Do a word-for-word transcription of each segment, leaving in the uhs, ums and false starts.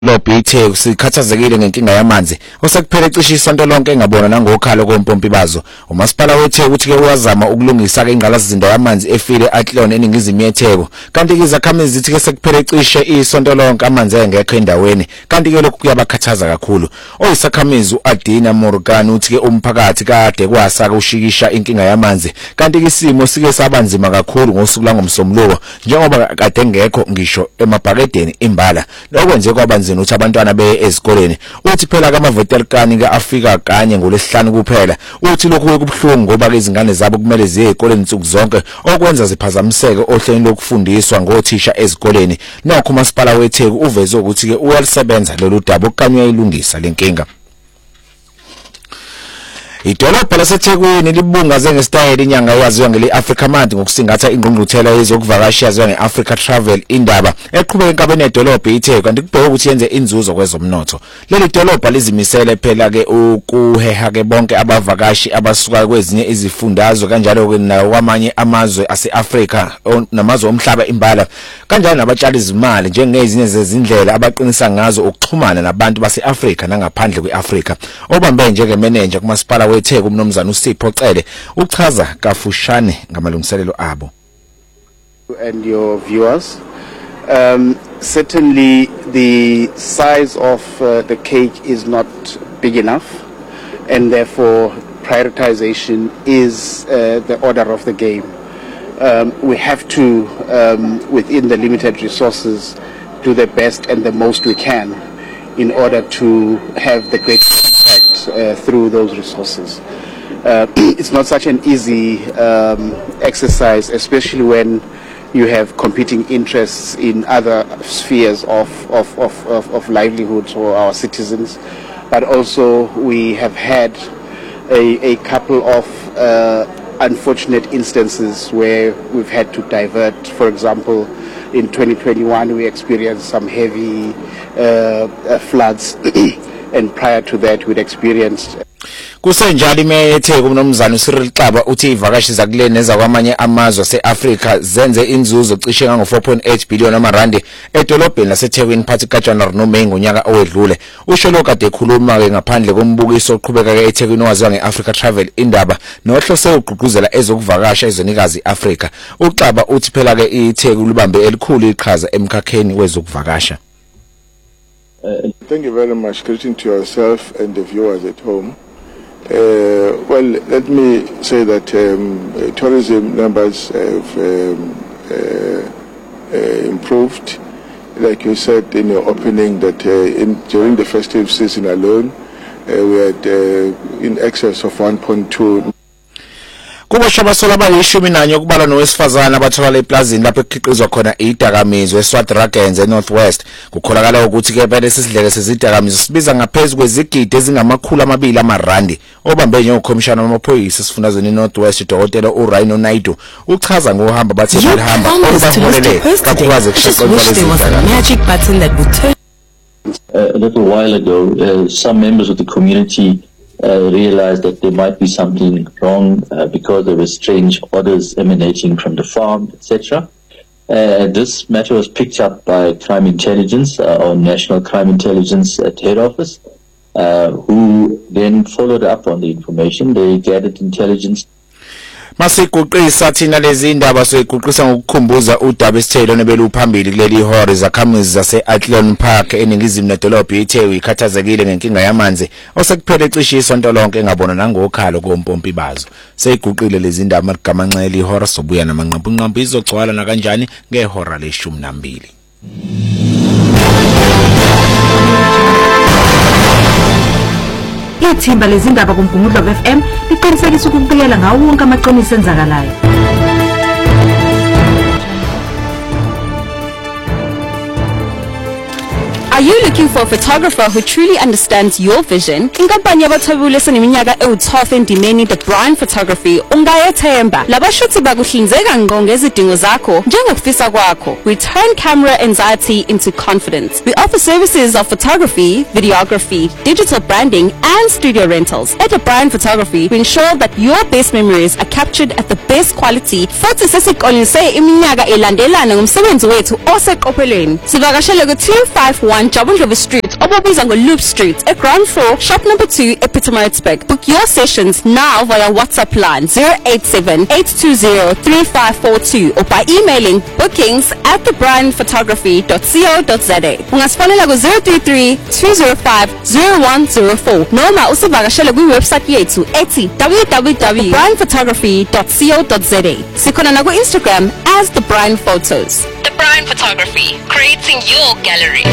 Lobithe usikhathazekile ngenkinga yamanzi osekuphela cishe isonto lonke engabona nangokhalo kompompi bazo umasipala wethe ukuthi ke uyazama ukulungisa ke ingqalasizinda yamanzi efile Athlone eningizimu yetheko kanti ke izakhamizi zithi ke sekuphela cishe isonto lonke amanzi engekho endaweni kanti ke lokhu kuyabakhathaza kakhulu oyisakhamizi uAdina Morgan uthi ke umphakathi kade kwasaka ushikisha inkinga yamanzi kanti ke isimo sike sabanzima kakhulu ngosuku langomsombuluko njengoba kade ngekho ngisho emabhakedeni imbala lokwenze kwabanzima ukuthi abantwana beye ezikoleni uthi phela kamavetelikani kaAfrika kanye ngolesihlanu kuphela uthi lokhu kubhlungu ngoba ke izingane zabo kumele ziye ezikoleni insuku zonke okwenza ziphazamiseke ohlelweni lokufundiswa ngothisha ezikoleni nokho umasipala weTheku uveze ukuthi ke uyalisebenza lolu daba okanye uyilungisa lenkinga. Idolobha laseThekwini libungaze ngesitayeli inyanga yaziwa ngeli Africa Month ngokusingatha ingqungquthela yezokuvakasha yaziwa ngeAfrica Travel indaba eqhubeka enkabeni edolobha iTheku kanti kubheka ukuthi yenze inzuzo kwezomnotho. Leli dolobha lizimisele phela ke ukuheha ke bonke abavakashi abasuka kwezinye izifundazwe kanjalo ke nakwamanye amazwe aseAfrica namazwe omhlaba imbala kanjalo nabatshali izimali njengezinye zezindlela abaqinisa ngazo ukuxhumana nabantu baseAfrica nangaphandle kweAfrica. Obambe njenge manager kumasipala weTheku umnomzana uSipho Cele uchaza kafushane ngamalungiselelo abo. And your viewers, um, certainly the size of uh, the cake is not big enough, and therefore prioritization is uh, the order of the game. Um, we have to, um, within the limited resources, do the best and the most we can in order to have the greatest impact uh, through those resources. Uh, it's not such an easy um, exercise, especially when you have competing interests in other spheres of, of, of, of, of livelihoods for our citizens. But also we have had a, a couple of uh, unfortunate instances where we've had to divert. For example, in twenty twenty-one we experienced some heavy uh, uh, floods and prior to that we'd experienced kusenjalo imeyeTheku umnomzana uCyril Xaba uthi ivakashi zakule neza kwamanye amazwe aseAfrica zenze inzuzo cishe ngo four point eight billion amarandi edolobheni laseThekwini phakathi kaJanuary noMay ngonyaka owedlule. Usho lokho kade ekhuluma ke ngaphandle kombukiso oqhubeka ke eThekwini owaziwa ngeAfrica Travel indaba nohlose ugqugquzela ezokuvakasha ezonikazi iAfrica. uXaba uthi phela ke iTheku libambe elikhulu iqhaza emkhakheni wezokuvakasha. Uh, thank you very much. Greeting to yourself and the viewers at home. Uh, well, let me say that um, uh, tourism numbers have um, uh, uh, improved. Like you said in your opening, that uh, in, during the festive season alone, uh, we had uh, in excess of one point two. Kubosha basola abayishumi nanye okubalwa nowesifazana abathola eplazini lapho ekhiqizwa khona idakamizwe eSwartrakens eNorthwest kukholakala ukuthi ke phela sisidleke sezidakamizwe sibiza ngaphezulu kwezigidi ezingamakhulu amabili amarandi. Obambe njengokhomishana wamaphoyisa esifundazweni eNorthwest uDokotela uRhino Naidu uchaza ngohamba bathe behamba obahorele kakhulukazi kusheqelwa lezi magic button that would turn. A little while ago, uh, some members of the community Uh, realized that there might be something wrong uh, because there were strange orders emanating from the farm, et cetera. Uh, this matter was picked up by Crime Intelligence, uh, or National Crime Intelligence at head office, uh, who then followed up on the information. They gathered intelligence. Masiguqisa thina lezi indaba soyiguqisa ngokukhumbuza udaba esithelo nebelu phambili kuleli hore zakhamizi zase-Athlone Park eningizimu nedolobha iTheku ikhathazekile ngenkinga yamanzi osekuphele cishe isonto lonke engabona nangokhalo kompompi bazo. Seyiguqile lezi indaba amagamanxele ihora sobuya namanqampunqampu izogcwala na kanjani ngehora leshumi nambili. Ithimba lezindaba kuMgungundlo F M liqinisekisa ukubuyela ngawo wonke amaqiniso enzakalayo. Are you looking for a photographer who truly understands your vision? Inkampani yabathwebule seneminyaka ewu-twelve endimeni The Brian Photography ungayethemba. Labashuthi bakuhlinzeka ngqo ngezidingo zakho njengokufisa kwakho. We turn camera anxiety into confidence. We offer services of photography, videography, digital branding and studio rentals. At The Brian Photography, we ensure that your best memories are captured at the best quality. Futhi sesiqonise iminyaka elandelana ngomsebenzi wethu oseqophelweni. Sivakashele ku two five one one Jabundlove Street, Obobizango Loop Street, at ground floor, shop number two, Epitomarisburg. Book your sessions now via WhatsApp line zero eight seven, eight two zero, three five four two or by emailing bookings at the brian photography dot co dot za. Ungasfonela ku zero three three, two zero five, zero one zero four noma usivakashele kwiwebsite yethu ethi w w w dot brian photography dot co dot za. Sikhona na ku Instagram as The Brian Photos. The Brian Photography, creating your gallery.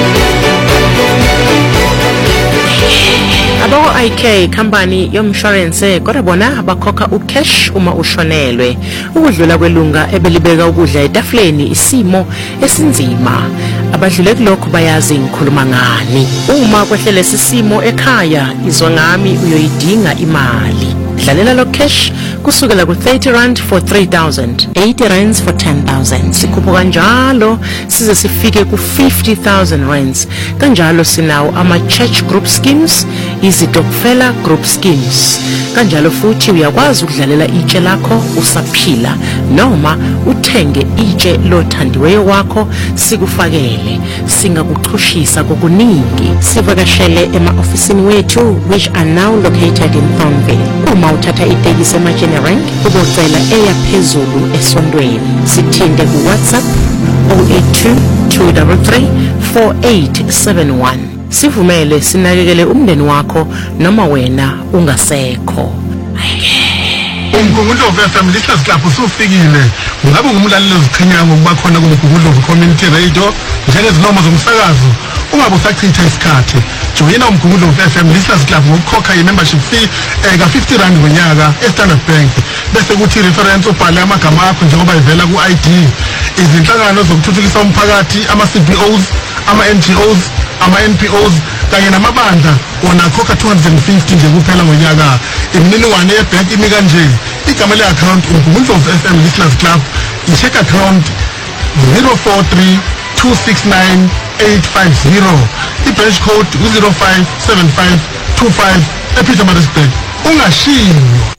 Abo I K company yomshwarense kodwa bona abakhokha ucash uma ushonelwe ukudlula kwelunga ebelibeka ukudla etafuleni isimo esinzima abadlule kulokho bayazi ngikhuluma ngani uma kwehlele sisimo ekhaya izwa ngami uyoyidinga imali dlalela lo cash kusukela ku thirty rand for three thousand, eighty rands for ten thousand. Sikhupho kanjalo size sifike ku fifty thousand rands. Kanjalo sinawo ama church group schemes, izitokfela group schemes. Kanjalo futhi uyakwazi ukudlalela itshe lakho usaphila noma uthenge itshe lothandiweyo wakho sikufakele singakuxhushisa kokuningi. Sivakashele ema ofisini wethu which are now located in Thornville. Uma uthatha itekisi emaGenerank ubocela eya phezulu esondweni sithinde ku WhatsApp zero eight two, two three three, four eight seven one. Sivumele sinakekele umndeni wakho noma wena ungasekho. Umgungundlovu F M lihlezi lapho usufikile ngabe ngumlaleli oziqhenya ngokuba khona kuMgungundlovu Community Radio njengezilomo zomsakazo ungabe usachitha isikhathi joyina uMgungundlovu F M lihlezi lapho ngokukhokha i-membership fee eka fifty rand ngonyaka eStandard Bank bese kuthi reference ubhale amagama akho njengoba ivela ku I D izinhlangano zokuthuthukisa umphakathi ama-C B Os ama-N G Os ama-N P Os kanye namabandla wona khokha two hundred fifty nje kuphela ngonyaka imininingwane yebank imi kanje igama le-account uMgungundlovu F M Listeners Club i-check account zero four three, two six nine, eight five zero i-branch code zero five seven five two five ePietermaritzburg ungashiywa.